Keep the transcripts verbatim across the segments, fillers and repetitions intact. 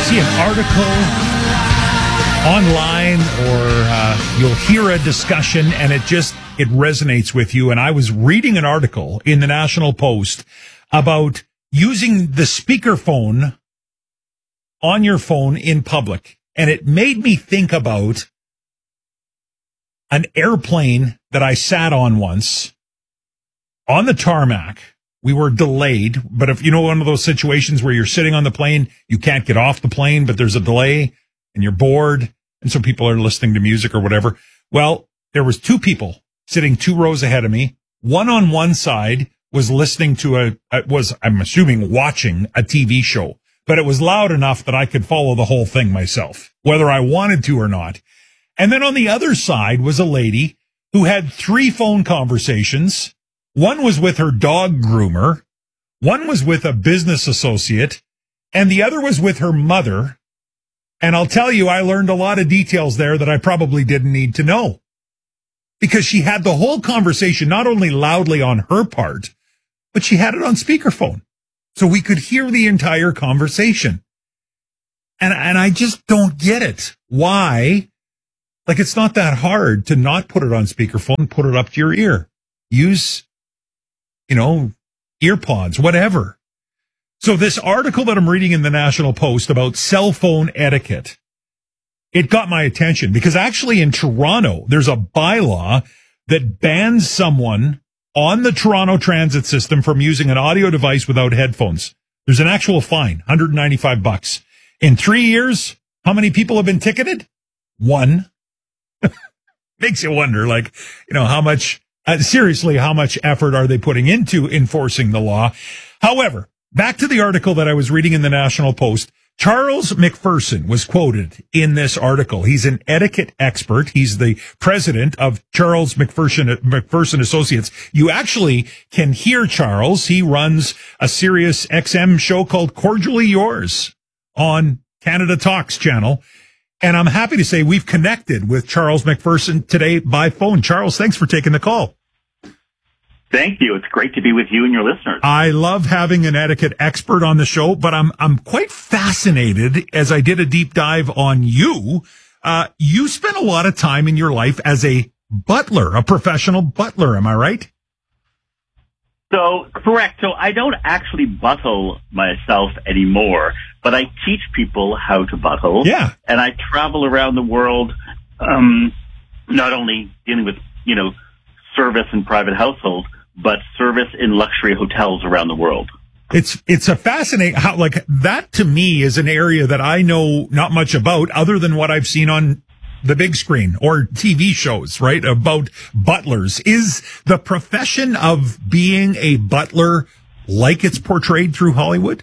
see an article online or uh, you'll hear a discussion and it just, it resonates with you. And I was reading an article in the National Post about using the speakerphone on your phone in public. And it made me think about an airplane that I sat on once on the tarmac. We were delayed, but if you know one of those situations where you're sitting on the plane, you can't get off the plane, but there's a delay and you're bored. And so people are listening to music or whatever. Well, there was two people sitting two rows ahead of me. One on one side was listening to a, uh, was, I'm assuming, watching a T V show, but it was loud enough that I could follow the whole thing myself, whether I wanted to or not. And then on the other side was a lady who had three phone conversations. One was with her dog groomer. One was with a business associate, and the other was with her mother. And I'll tell you, I learned a lot of details there that I probably didn't need to know, because she had the whole conversation not only loudly on her part, but she had it on speakerphone. So we could hear the entire conversation. And, and I just don't get it. Why? Like, it's not that hard to not put it on speakerphone, put it up to your ear. Use, you know, ear pods, whatever. So this article that I'm reading in the National Post about cell phone etiquette, it got my attention because actually in Toronto, there's a bylaw that bans someone on the Toronto transit system from using an audio device without headphones. There's an actual fine, one hundred ninety-five bucks. In three years, how many people have been ticketed? One. Makes you wonder, like, you know, how much, uh, seriously, how much effort are they putting into enforcing the law? However, back to the article that I was reading in the National Post. Charles McPherson was quoted in this article. He's an etiquette expert. He's the president of Charles McPherson, McPherson Associates. You actually can hear Charles. He runs a Sirius X M show called Cordially Yours on Canada Talks channel. And I'm happy to say we've connected with Charles McPherson today by phone. Charles, thanks for taking the call. Thank you. It's great to be with you and your listeners. I love having an etiquette expert on the show, but I'm I'm quite fascinated as I did a deep dive on you. Uh, you spent a lot of time in your life as a butler, a professional butler. Am I right? So, correct. So I don't actually buttle myself anymore, but I teach people how to buttle. Yeah. And I travel around the world, um, not only dealing with, you know, service in private households, but service in luxury hotels around the world. It's, it's a fascinating, how, like, that to me is an area that I know not much about other than what I've seen on the big screen or T V shows, right? About butlers. Is the profession of being a butler like it's portrayed through Hollywood?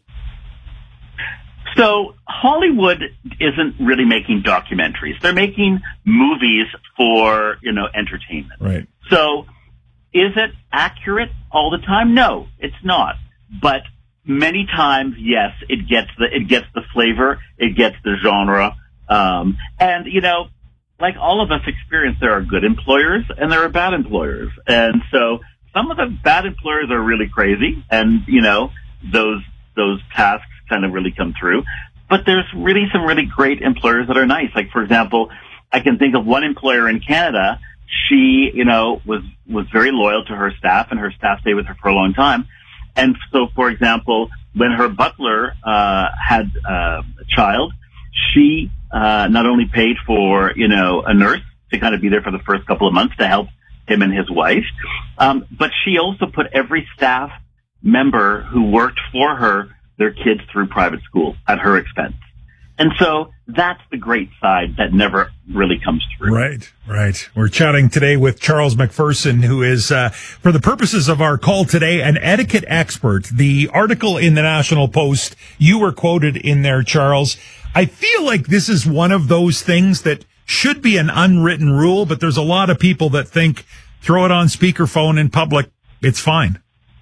So Hollywood isn't really making documentaries. They're making movies for, you know, entertainment. Right. So is it accurate all the time? No, it's not. But many times, yes, it gets the, it gets the flavor, it gets the genre. Um, and, you know, like all of us experience, there are good employers and there are bad employers. And so some of the bad employers are really crazy and, you know, those, those tasks kind of really come through. But there's really some really great employers that are nice. Like, for example, I can think of one employer in Canada. She, you know, was, was very loyal to her staff and her staff stayed with her for a long time. And so, for example, when her butler, uh, had, uh, a child, she, uh, not only paid for, you know, a nurse to kind of be there for the first couple of months to help him and his wife. Um, but she also put every staff member who worked for her, their kids through private school at her expense. And so that's the great side that never really comes through. Right, right. We're chatting today with Charles McPherson, who is, uh, for the purposes of our call today, an etiquette expert. The article in the National Post, you were quoted in there, Charles. I feel like this is one of those things that should be an unwritten rule, but there's a lot of people that think throw it on speakerphone in public, it's fine.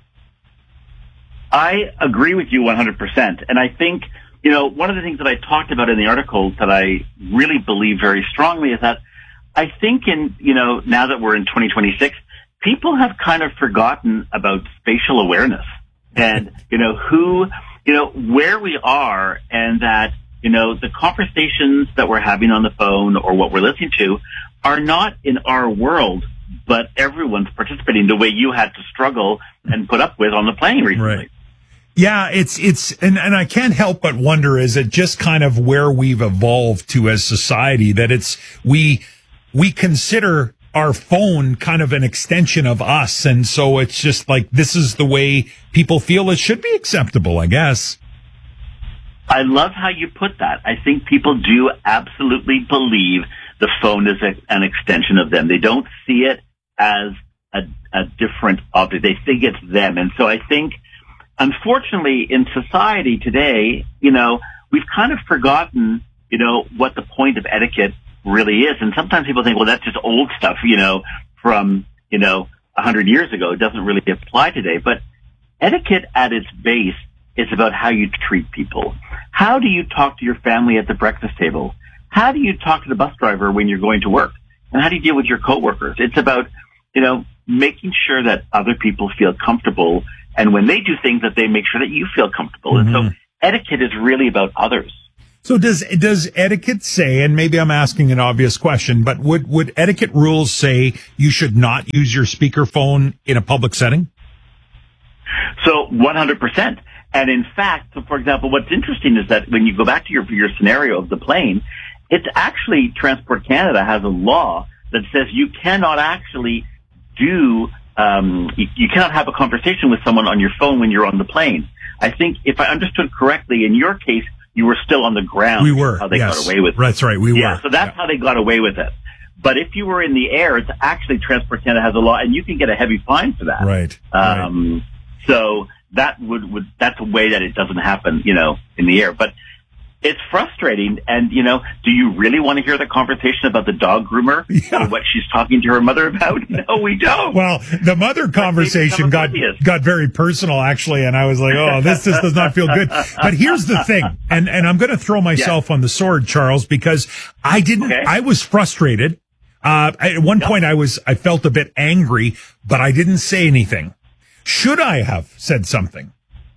I agree with you one hundred percent. And I think, you know, one of the things that I talked about in the article that I really believe very strongly is that I think in, you know, now that we're in twenty twenty-six, people have kind of forgotten about spatial awareness and, you know, who, you know, where we are, and that you know, the conversations that we're having on the phone or what we're listening to are not in our world, but everyone's participating the way you had to struggle and put up with on the plane recently. Right. Yeah, it's, it's, and, and I can't help but wonder, is it just kind of where we've evolved to as society that it's, we, we consider our phone kind of an extension of us. And so it's just like, this is the way people feel it should be acceptable, I guess. I love how you put that. I think people do absolutely believe the phone is a, an extension of them. They don't see it as a, a different object. They think it's them. And so I think, unfortunately, in society today, you know, we've kind of forgotten, you know, what the point of etiquette really is. And sometimes people think, well, that's just old stuff, you know, from, you know, a hundred years ago. It doesn't really apply today. But etiquette at its base is about how you treat people. How do you talk to your family at the breakfast table? How do you talk to the bus driver when you're going to work? And how do you deal with your coworkers? It's about, you know, making sure that other people feel comfortable. And when they do things, that they make sure that you feel comfortable. Mm-hmm. And so etiquette is really about others. So does, does etiquette say, and maybe I'm asking an obvious question, but would, would etiquette rules say you should not use your speakerphone in a public setting? So one hundred percent. And in fact, so for example, what's interesting is that when you go back to your, your scenario of the plane, it's actually Transport Canada has a law that says you cannot actually do, um, you, you cannot have a conversation with someone on your phone when you're on the plane. I think if I understood correctly, in your case, you were still on the ground. We were. How they yes. got away with it. That's right. We yeah, were. So that's yeah. how they got away with it. But if you were in the air, it's actually Transport Canada has a law, and you can get a heavy fine for that. Right. Um, right. So that would, would, that's a way that it doesn't happen, you know, in the air. But it's frustrating. And, you know, do you really want to hear the conversation about the dog groomer yeah. and what she's talking to her mother about? No, we don't. Well, the mother conversation got, got very personal, actually. And I was like, oh, this just does not feel good. But here's the thing. And, and I'm going to throw myself yeah. on the sword, Charles, because I didn't, okay. I was frustrated. Uh, at one yep. point I was, I felt a bit angry, but I didn't say anything. Should I have said something?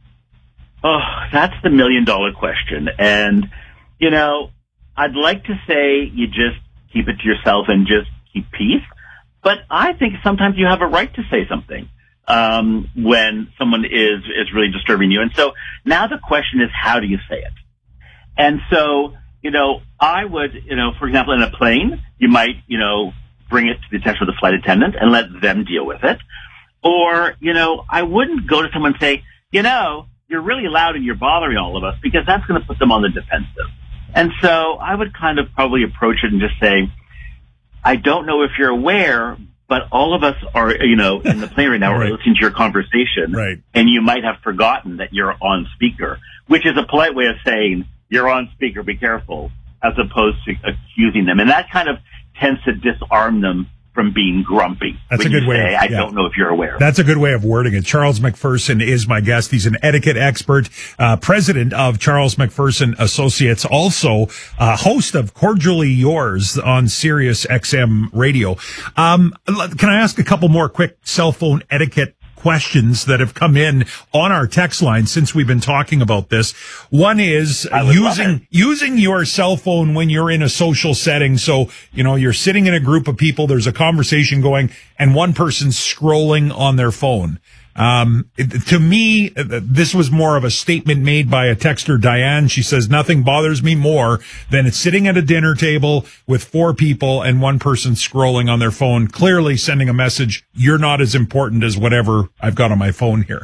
Oh, that's the million dollar question. And, you know, I'd like to say you just keep it to yourself and just keep peace. But I think sometimes you have a right to say something, um, when someone is, is really disturbing you. And so now the question is, how do you say it? And so, you know, I would, you know, for example, in a plane, you might, you know, bring it to the attention of the flight attendant and let them deal with it. Or, you know, I wouldn't go to someone and say, you know, you're really loud and you're bothering all of us, because that's going to put them on the defensive. And so I would kind of probably approach it and just say, I don't know if you're aware, but all of us are, you know, in the plane right now, right. We're listening to your conversation. Right. And you might have forgotten that you're on speaker, which is a polite way of saying you're on speaker, be careful, as opposed to accusing them. And that kind of tends to disarm them from being grumpy. That's a good way. Say, of, I yeah. don't know if you're aware. That's a good way of wording it. Charles McPherson is my guest. He's an etiquette expert, uh, president of Charles McPherson Associates, also uh, host of Cordially Yours on Sirius X M Radio. Um, can I ask a couple more quick cell phone etiquette questions that have come in on our text line since we've been talking about this? One is using using your cell phone when you're in a social setting. So, you know, you're sitting in a group of people, there's a conversation going, and one person's scrolling on their phone. Um, it, to me, this was more of a statement made by a texter, Diane. She says, nothing bothers me more than sitting at a dinner table with four people and one person scrolling on their phone, clearly sending a message, you're not as important as whatever I've got on my phone here.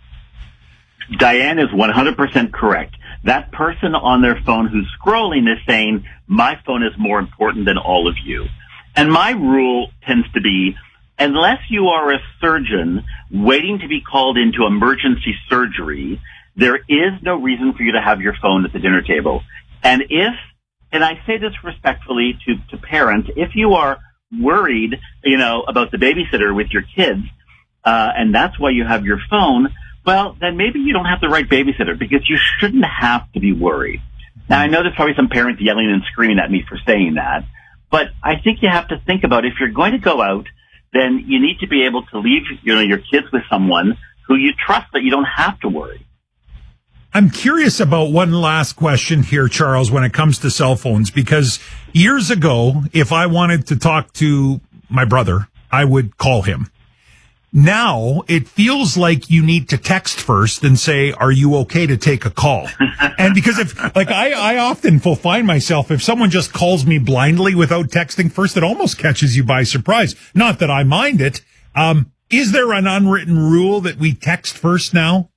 Diane is one hundred percent correct. That person on their phone who's scrolling is saying, my phone is more important than all of you. And my rule tends to be, unless you are a surgeon waiting to be called into emergency surgery, there is no reason for you to have your phone at the dinner table. And if, and I say this respectfully to, to parents, if you are worried, you know, about the babysitter with your kids, uh, and that's why you have your phone, well, then maybe you don't have the right babysitter, because you shouldn't have to be worried. Now, I know there's probably some parents yelling and screaming at me for saying that, but I think you have to think about, if you're going to go out, then you need to be able to leave, you know, your kids with someone who you trust, that you don't have to worry. I'm curious about one last question here, Charles, when it comes to cell phones, because years ago, if I wanted to talk to my brother, I would call him. Now it feels like you need to text first and say, are you okay to take a call? And because if, like, I, I often will find myself, if someone just calls me blindly without texting first, it almost catches you by surprise. Not that I mind it. Um, is there an unwritten rule that we text first now?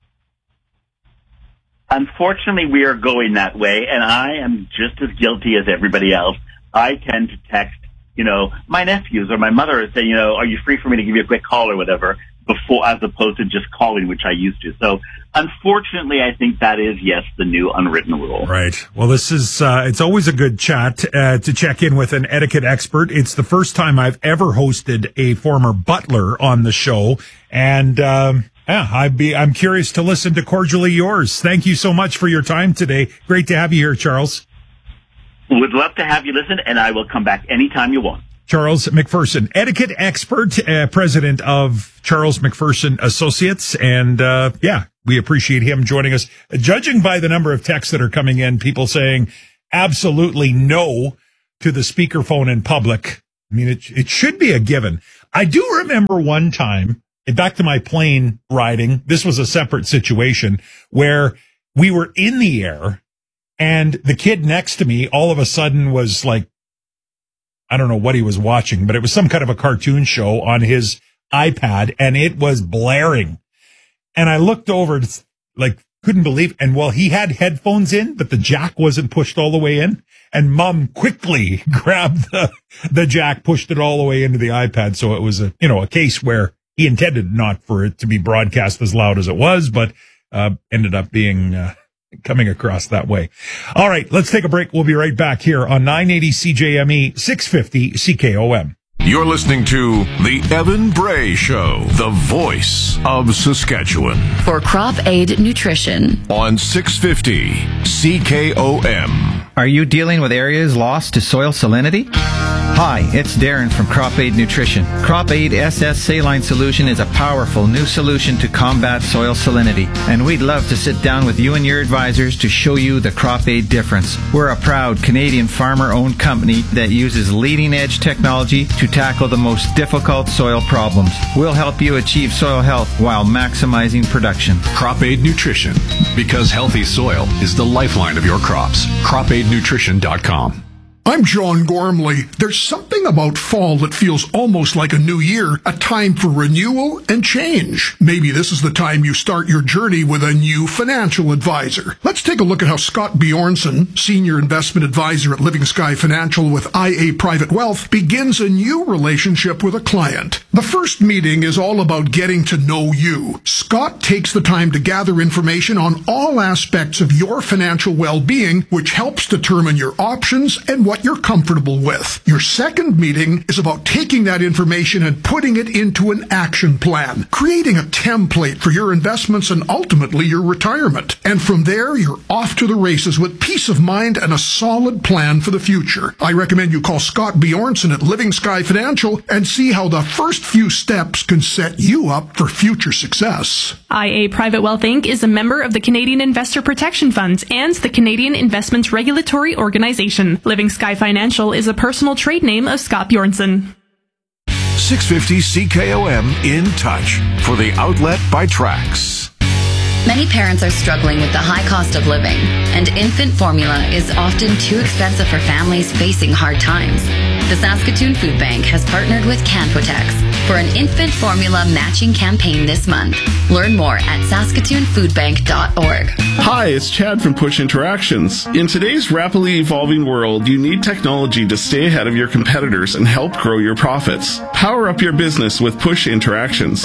Unfortunately, we are going that way, and I am just as guilty as everybody else. I tend to text, you know, my nephews or my mother and say, you know, are you free for me to give you a quick call or whatever, before, as opposed to just calling, which I used to. So, unfortunately, I think that is, yes, the new unwritten rule. Right. Well, this is, uh, it's always a good chat, uh, to check in with an etiquette expert. It's the first time I've ever hosted a former butler on the show. And, um, yeah, I'd be, I'm curious to listen to Cordially Yours. Thank you so much for your time today. Great to have you here, Charles. Would love to have you listen, and I will come back anytime you want. Charles McPherson, etiquette expert, uh, president of Charles McPherson Associates. And, uh, yeah, we appreciate him joining us. Judging by the number of texts that are coming in, people saying absolutely no to the speakerphone in public. I mean, it, it should be a given. I do remember one time, back to my plane riding, this was a separate situation where we were in the air and the kid next to me all of a sudden was like, I don't know what he was watching, but it was some kind of a cartoon show on his iPad and it was blaring. And I looked over, like, couldn't believe, and well, he had headphones in, but the jack wasn't pushed all the way in. And Mom quickly grabbed the, the jack, pushed it all the way into the iPad. So it was a, you know, a case where he intended not for it to be broadcast as loud as it was, but, uh, ended up being, uh, coming across that way. All right, let's take a break. We'll be right back here on nine eighty C J M E, six fifty C K O M. You're listening to The Evan Bray Show, the voice of Saskatchewan. For Crop Aid Nutrition. On six fifty C K O M. Are you dealing with areas lost to soil salinity? Hi, it's Darren from Crop Aid Nutrition. Crop Aid S S Saline Solution is a powerful new solution to combat soil salinity, and we'd love to sit down with you and your advisors to show you the Crop Aid difference. We're a proud Canadian farmer-owned company that uses leading-edge technology to tackle the most difficult soil problems. We'll help you achieve soil health while maximizing production. Crop Aid Nutrition, because healthy soil is the lifeline of your crops. crop aid nutrition dot com. I'm John Gormley. There's something about fall that feels almost like a new year, a time for renewal and change. Maybe this is the time you start your journey with a new financial advisor. Let's take a look at how Scott Bjornson, Senior Investment Advisor at Living Sky Financial with I A Private Wealth, begins a new relationship with a client. The first meeting is all about getting to know you. Scott takes the time to gather information on all aspects of your financial well-being, which helps determine your options and what you're comfortable with. Your second meeting is about taking that information and putting it into an action plan, creating a template for your investments and ultimately your retirement. And from there, you're off to the races with peace of mind and a solid plan for the future. I recommend you call Scott Bjornson at Living Sky Financial and see how the first few steps can set you up for future success. I A Private Wealth Incorporated is a member of the Canadian Investor Protection Funds and the Canadian Investments Regulatory Organization. Living Sky Financial is a personal trade name of Scott Bjornson. six fifty C K O M In Touch for the outlet by Trax. Many parents are struggling with the high cost of living, and infant formula is often too expensive for families facing hard times. The Saskatoon Food Bank has partnered with Canpotex for an infant formula matching campaign this month. Learn more at saskatoon food bank dot org. Hi, it's Chad from Push Interactions. In today's rapidly evolving world, you need technology to stay ahead of your competitors and help grow your profits. Power up your business with Push Interactions.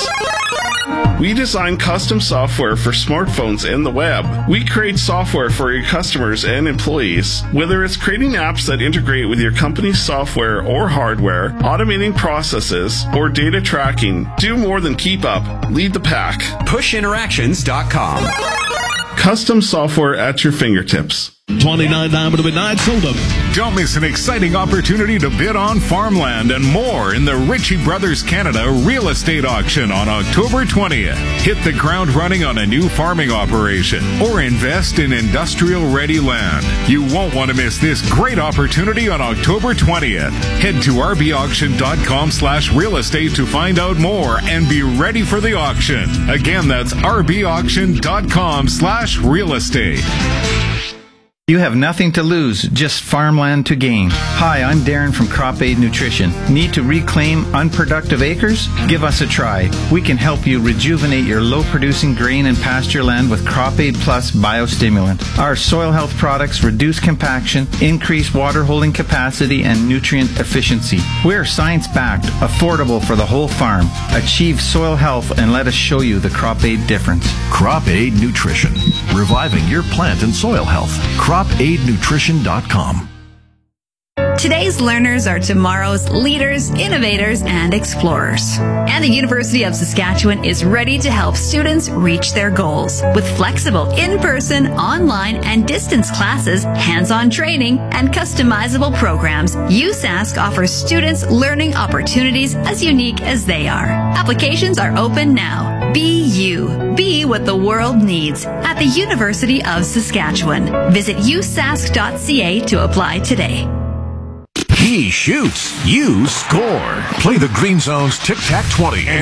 We design custom software for smartphones and the web. We create software for your customers and employees. Whether it's creating apps that integrate with your company's software or hardware, automating processes, or data tracking, do more than keep up. Lead the pack. push interactions dot com. Custom software at your fingertips. twenty-nine Diamond Midnight sold them. Don't miss an exciting opportunity to bid on farmland and more in the Ritchie Brothers Canada Real Estate Auction on October twentieth. Hit the ground running on a new farming operation or invest in industrial-ready land. You won't want to miss this great opportunity on October twentieth. Head to rbauction.com slash real estate to find out more and be ready for the auction. Again, that's rbauction.com slash real estate. You have nothing to lose, just farmland to gain. Hi, I'm Darren from Crop Aid Nutrition. Need to reclaim unproductive acres? Give us a try. We can help you rejuvenate your low-producing grain and pasture land with Crop Aid Plus Biostimulant. Our soil health products reduce compaction, increase water holding capacity, and nutrient efficiency. We're science-backed, affordable for the whole farm. Achieve soil health and let us show you the Crop Aid difference. Crop Aid Nutrition, reviving your plant and soil health. crop aid nutrition dot com. Today's learners are tomorrow's leaders, innovators, and explorers. And the University of Saskatchewan is ready to help students reach their goals. With flexible in-person, online, and distance classes, hands-on training, and customizable programs, U S A S C offers students learning opportunities as unique as they are. Applications are open now. Be you. Be what the world needs at the University of Saskatchewan. Visit u sask dot c a to apply today. He shoots, you score. Play the Green Zone's Tic Tac twenty.